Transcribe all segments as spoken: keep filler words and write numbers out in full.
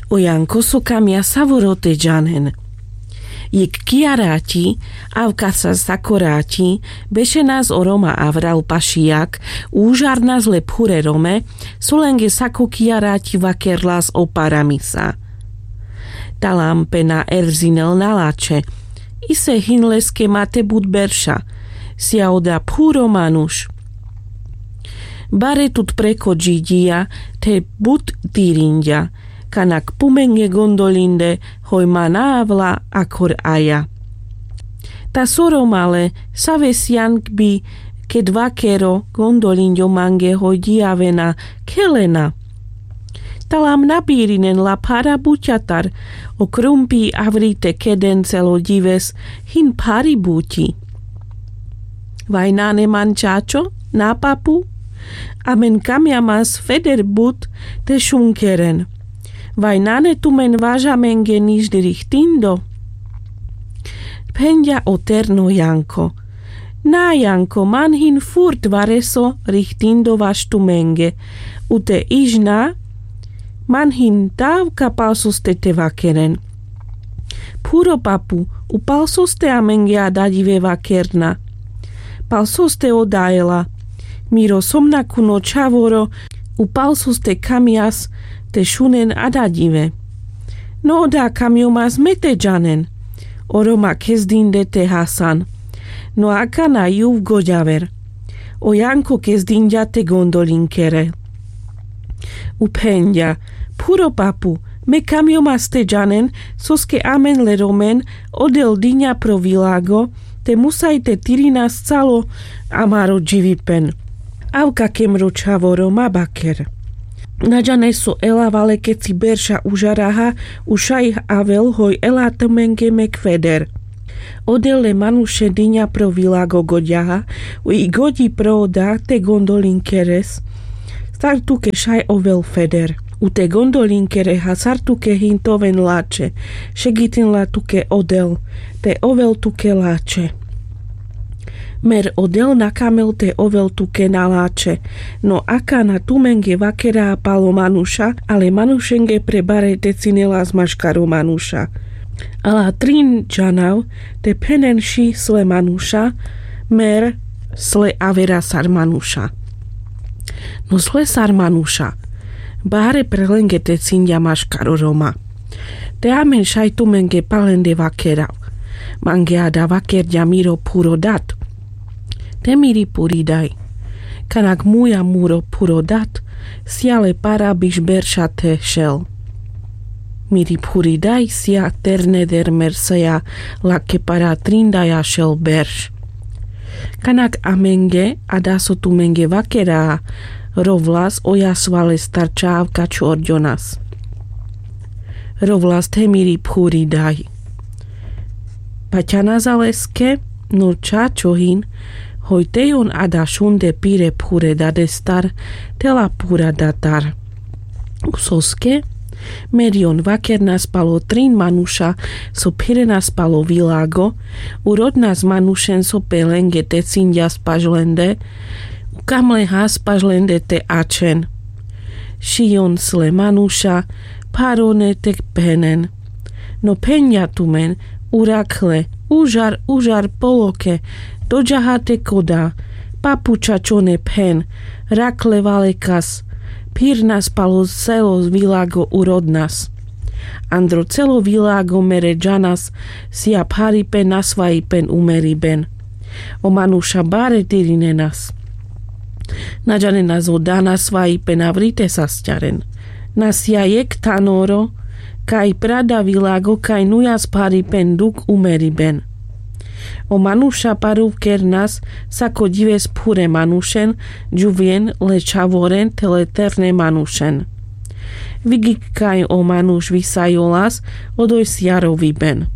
O Janko so kamia savorote džanen. Jek kiaráti, avka sa sakoráti, beše nás o Roma avral pašijak, úžarna zle phure Rome, solenge sako kiaráti vakerlas o paramisa. Talampe na erzinel nalače, i se hinleske mate bud berša, sia oda puro manuš. Bare tut preko džidia, te bud tirindja, kanak pumenge gondolinde hoj manávla akor aja. Ta soro male savesiank bi ke dvakero gondolindio mange hoj diavena kelena. Talam napírinen la para buťatar o krumpi avrite keden celo dives hin pari buti. Vajnane mančačo na papu? Amen kamjamas feder but te šunkeren. Vajnane tu men vážamenge niždirich tindo. Pendia oterno Janko. Na Janko manhin furt vareso richtindo vaš tu menge. Ute ižna manhin dávka palsoste te vakeren. Puro papu, u palsoste amenge a dadive vakerna. Palsoste odaela. Miro somna kuno čavoro, u palsoste kamias te šunen adadive. No da kamiomas mete džanen. Oroma kezdinde te Hasan. No akana juv goďaver. O Janko kezdinja te gondolinkere. Upendja, puro papu, me kamiomas te džanen, soske amen le romen, odel dinja pro vilago, te musajte tirinas calo amaro dživipen. Avka kemro čavoro mabaker. Nađane so ela vale keci berša užaraha ušaj avel hoj ela temenge mekveder. Odele manuše dinja pro vilago godjaha u i godi pro da te gondolinkeres. Startuke šaj ovel feder. U te gondolinkere ha sartuke hintoven lače. Šegitin latuke odel. Te ovel tuke lače. Mer odel na kamel te ovel tuke na láče, no aká na tumenge vakera a palo manuša, ale manušenge prebare te cinela z maškaru manuša. Ala trin džanav te penenši sle manuša, mer sle avera sar manuša. No sle sar manuša, bare prelenge te cinja maškaru Roma. Te amen šaj tumenge palende vakerav, mange ada vakerja miro puro dat. Te miri puridaj, kanak muja muro puro dat, siale para biš berša te šel. Miri puridaj sia terne der merseja, la ke para trindaja šel berš. Kanak amenge, a da so tu menge vakera, rovlas oja svale starčávka čordjonas. Rovlas te miri puridaj. Paťana zaleske, no čačohin, hojtejon ada šunde pire pure dadestar, tela pura datar. Usoske, merion vakerna spalo trin manuša, so pirena spalo vilago, urodna z manušen so pelenge te cindia spažlende, ukamleha spažlende te ačen. Šijon sle manuša, parone te penen. No penja tumen, urakle, užar, užar poloke, dođahate koda, papuča čone pen, rakle valekas, pirna spalo celo vilago urodnas. Andro celo vilago mere džanas, sia paripen nasvajipen umeriben. O manuša bare tirinenas. Nađane nas odana svajipen avrite sastjaren. Nasja jek tanoro, kaj prada vilago, kaj nujas paripen duk umeriben. O manuša paruvker nas sako dives pure manušen, džuvien le čavoren teleterne manušen. Vigik kaj o manuš visajolas, odoj sjarovi ben.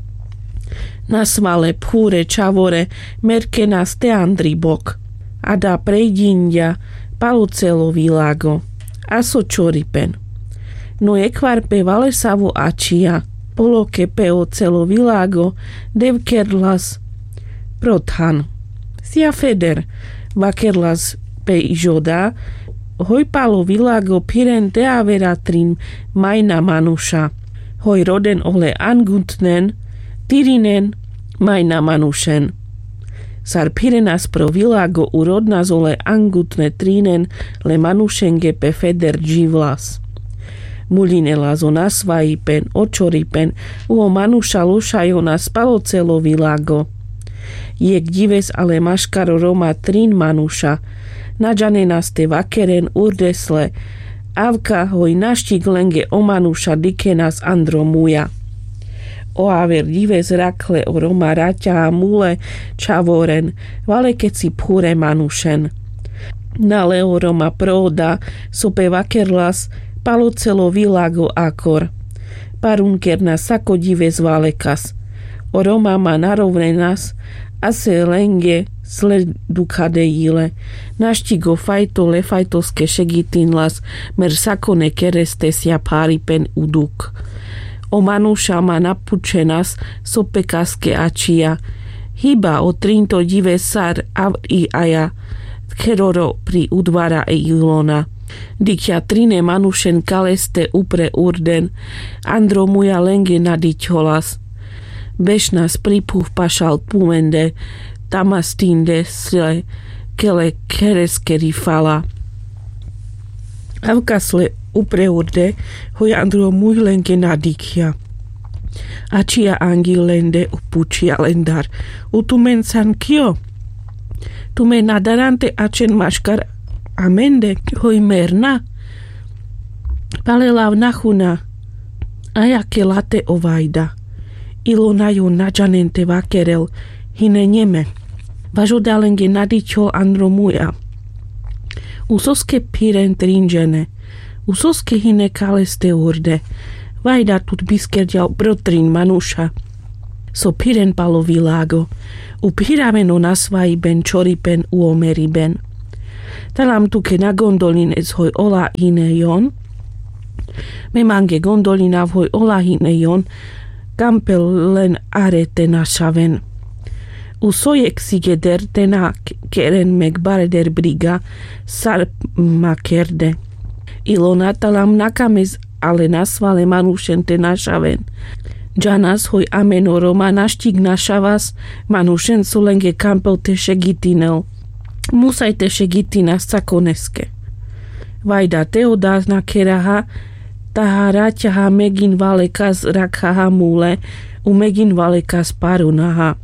Nasvale pure čavore merke nas te andri bok, a da prejdinja palo celo vilago, a so čoripen. No ekvar pe vale savu ačija, poloke peo celo vilago, devkerlas prothan. Sia feder, vakerlas pe ižoda, hoi palo vilago piren teaveratrin maina manusha. Hoi roden ole angutnen, tirinen maina manushen. Sar pirenas pro vilago urodnas ole angutne trinen le manushenge pe feder givlas. Muline lazo nasvaipen, očoripen, uo manusha lošajona spalo celo vilago. Jek dives ale maškaro roma trin manusha, nađane naste vakeren urdesle, avka hoj naštik lenge o manusha dikenas andromuja. O aver dives rakle o roma raťa mule čavoren, vale keci pure manushen. Na leo roma proda, sope vakerlas, palo celo vilago akor. Parunker na sako dives valekas. O roma ma narovne nas, ase lenge sledukade ile. Naštigo fajto le fajtoske šegitinlas, mer sakone kerestesia paripen uduk. O manusha ma napučenas sopekaske ačia. Hiba o trinto dive sar avri aja, keroro pri udvara e ilona. Dikja trine manušen kaleste upre urden, andromuja lenge nadićolas. Bešnas pripuh pašal pumende, tamastinde sle, kele kereske rifala. Avkasle upre urde, hoj andromuj lenge nadikja. Ačia angilende upučia lendar, utumen san kio. Tume nadarante ačen maškar amende, hoj merna. Palelav nahuna, ajake late ovajda. Ilonaju nađanente vakerel, hine njeme. Važodalenge nadičol andromuja. Usoske piren trinđene, usoske hine kaleste urde, vajda tut biskerđal brotrin manuša. So piren palo vilago, upirameno nasvaji ben čoripen uomeri ben. Talam tuke na gondolinec hoj ola hine jon, me mange gondolina hoj ola hine jon, kampel len arete našaven. U sojek sigeder tena keren meg bareder briga sar makerde. Ilona talam nakamez ale nasvale manušen te našaven. Džanas hoj ameno roma naštik našavas manušen sulenge kampel te šegitinel. Musaj te šegitina sakoneske. Vajda teodazna keraha taha raťaha megin valekas rakhaha mule u megin valekas parunaha.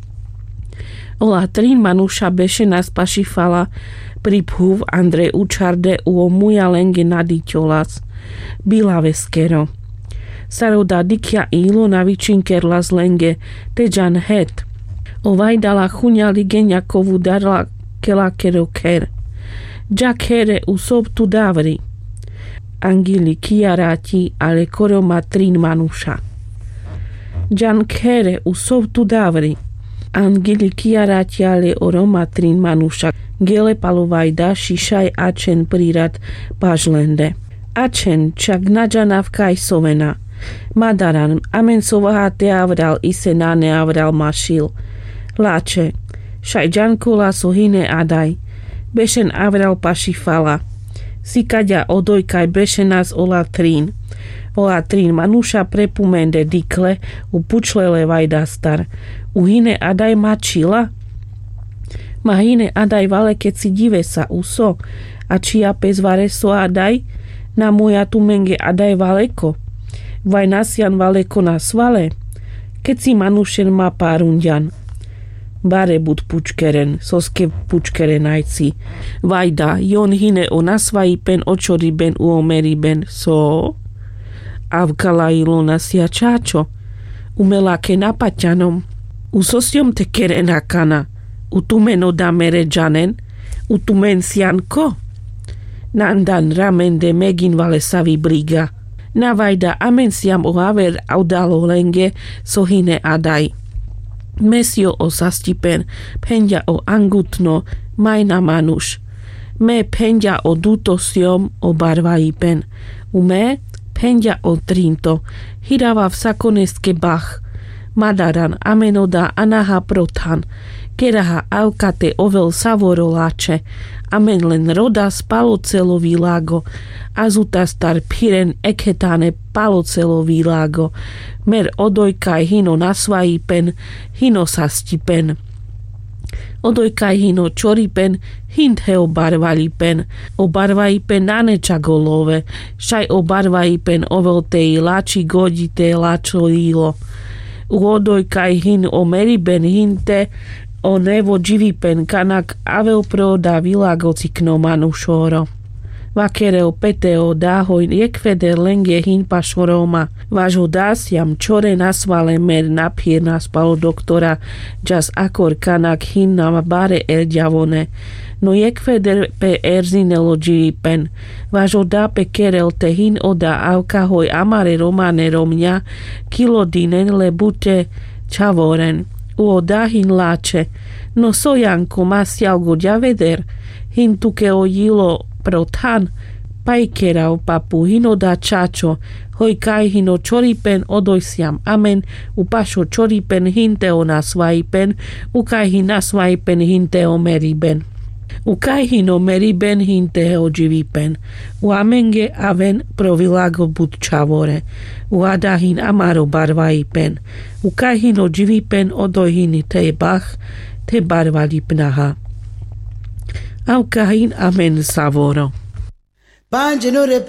Ola trin manuša beše nas pašifala priphuv Andre učarde uo muja lenge nadiťolas. Bila veskero. Saroda dikja ilo na vičinkerlas lenge teđan het. Ovajdala chuňa ligenjakovu darla kela kero ker. Džak here u sob tu davri. Angili kiarati ale koroma trin manuša. Džan kere u sob tu davri. Angili kiarati ale oroma trin manuša. Gele palovajda šišaj ačen prirat pažlende. Ačen čak nađana vkajsovena. Madaran amen sovaha teavral ise na neavral mašil. Lače, šaj džankola sohine adaj. Bešen avral pašifala. Sikadja odojkaj bešenas ola trin. Ola trin manuša prepumende dikle u pučlele vajdastar. Uhine adaj mačila? Mahine adaj vale keci divesa uso. A čija pezvare so adaj? Na moja tu menge adaj valeko. Vaj nasjan valeko nasvale. Keci manušen ma parundjan. Bare bud pučkeren, soske pučkerenajci. Vajda, jon hine o nasvajipen, očoriben, uomeriben, so... Avkala ilona sjačačo. Umelake napaťanom. Usosjom te kerenakana. Utumeno da meređanen. Utumen sjanko. Nandan ramen de megin valesavi briga. Na vajda amen siam o haver audalo lenge sohine adaj. Mesio o sastipen, penja o angutno, majna manuš. Me penja o dutosiom o barvaipen. U me penja o trinto, hirava v sakoneske bach. Madaran amenoda anaha protan, keraha aukate ovel savoro lače, amen len roda spalocelový lago, azutastar piren ekhetane palocelový lago, mer odojkaj hino nasvajipen, hino sastipen. Odojkaj hino čoripen, hint he obarvalipen, obarvajipen nanečagolove, šaj obarvajipen ovel tej lači godite lačolilo. Uodojkaj hin o meriben hinte, o nevo dživipen kanak avel proda vilagocikno manušoro. Vakereo peteo dáhoj jekveder lenge hin pašoroma, vážo dásiam čore nasvale mer napier naspalo doktora, jas akor kanak hin na bare erďavone, no jekveder pe erzinelo dživipen, vážo dá pe kerel te hin oda alkahoj amare romane romňa, kilodinen lebute čavoren, uoda hin láče, no sojanko masialgo ďaveder, hin tukeo jilo protan, pajkerao papu hino da čačo, hoj kaj hino čoripen odojsiam amen, upašo čoripen hinteo nasvaipen, ukaj hin nasvaipen hinteo meriben. Ukaj hino meriben hinteo dživipen, u amenge aven provilago bud čavore, u adahin amaro barvaipen, ukaj hino dživipen odojhini te bach, te barvalipnaha. Aukahin amen savoro. Panjenore